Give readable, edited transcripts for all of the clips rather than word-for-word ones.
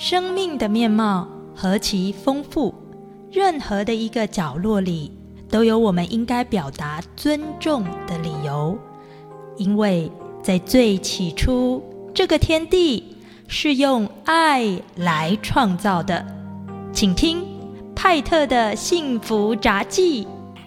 生命的面貌何其丰富，任何的一个角落里都有我们应该表达尊重的理由。因为在最起初，这个天地是用爱来创造的。请听派特的幸福杂记。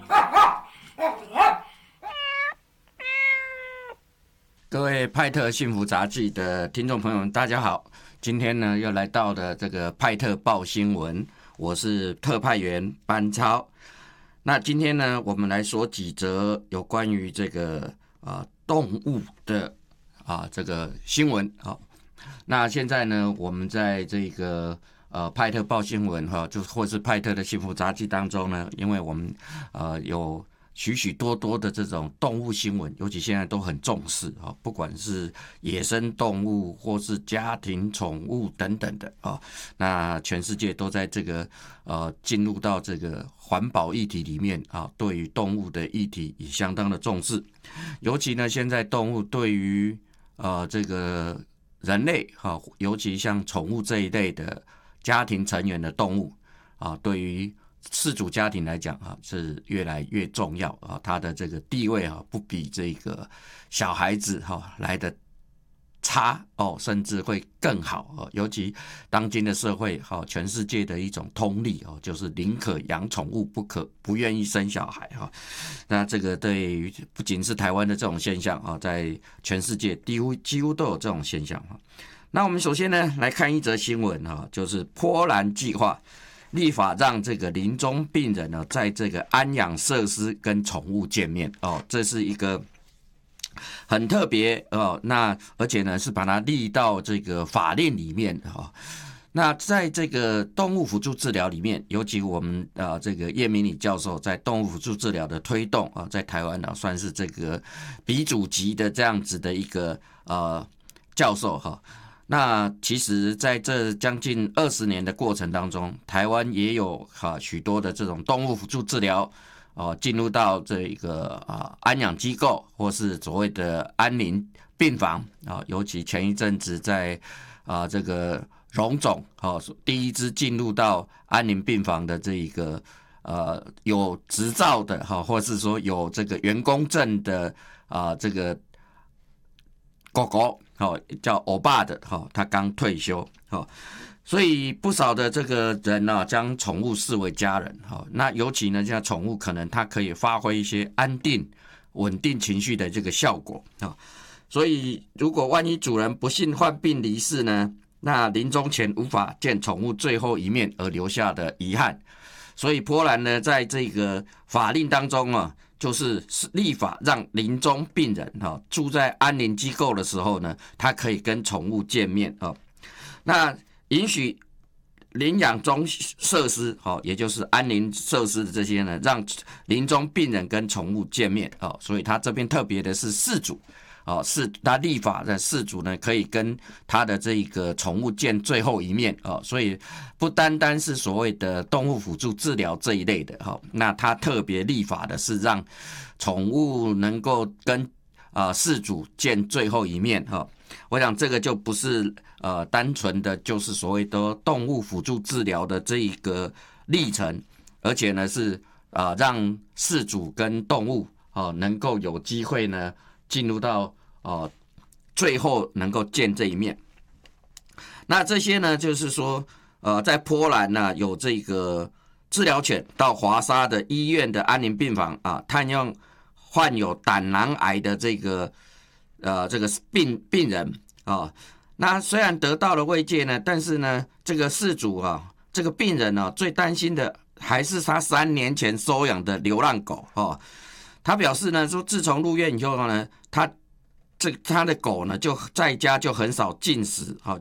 各位派特幸福杂技的听众朋友们，大家好！今天呢，又来到了这个派特报新闻，我是特派员班超。那今天呢，我们来说几则有关于这个动物的这个新闻。那现在呢，我们在这个派特报新闻就或是派特的幸福杂技当中呢，因为我们有许许多多的这种动物新闻，尤其现在都很重视不管是野生动物或是家庭宠物等等的那全世界都在这个进入到这个环保议题里面对于动物的议题也相当的重视，尤其呢现在动物对于这个人类尤其像宠物这一类的家庭成员的动物对于饲主家庭来讲是越来越重要他的这个地位不比这个小孩子来的差甚至会更好尤其当今的社会全世界的一种通例就是宁可养宠物不愿意生小孩那这个对于不仅是台湾的这种现象在全世界几乎都有这种现象那我们首先呢来看一则新闻就是波兰计划立法让这个临终病人呢，在这个安养设施跟宠物见面这是一个很特别那而且呢是把它立到这个法令里面那在这个动物辅助治疗里面，尤其我们这个叶明礼教授在动物辅助治疗的推动在台湾算是这个鼻祖级的这样子的一个教授那其实在这将近20年的过程当中，台湾也有许多的这种动物辅助治疗进入到这个安养机构或是所谓的安宁病房尤其前一阵子在这个荣总第一支进入到安宁病房的这一个有执照的或是说有这个员工证的这个狗狗叫欧巴的他刚退休所以不少的这个人将宠物视为家人那尤其呢像宠物可能它可以发挥一些安定稳定情绪的这个效果所以如果万一主人不幸患病离世呢，那临终前无法见宠物最后一面而留下的遗憾，所以波兰呢在这个法令当中就是立法让临终病人住在安宁机构的时候呢，他可以跟宠物见面那允许领养中设施也就是安宁设施的这些呢，让临终病人跟宠物见面所以他这边特别的是饲主是他立法的饲主呢，可以跟他的这个宠物见最后一面所以不单单是所谓的动物辅助治疗这一类的那他特别立法的是让宠物能够跟饲主见最后一面我想这个就不是单纯的就是所谓的动物辅助治疗的这一个历程，而且呢是让饲主跟动物能够有机会呢进入到最后能够见这一面。那这些呢就是说在波兰呢有这个治疗犬到华沙的医院的安宁病房探望患有胆囊癌的这个病人那虽然得到了慰藉呢，但是呢这个饲主这个病人最担心的还是他3年前收养的流浪狗他表示呢说自从入院以后呢，他的狗呢就在家就很少进食